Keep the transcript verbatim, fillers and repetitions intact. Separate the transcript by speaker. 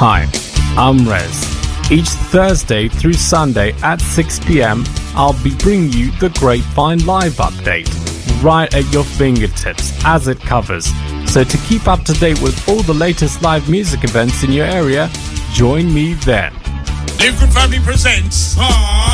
Speaker 1: Hi, I'm Rez. Each Thursday through Sunday at six p.m, I'll be bringing you the Grapevine Live update right at your fingertips as it covers. So to keep up to date with all the latest live music events in your area, join me then.
Speaker 2: Live Good Family presents... Aww.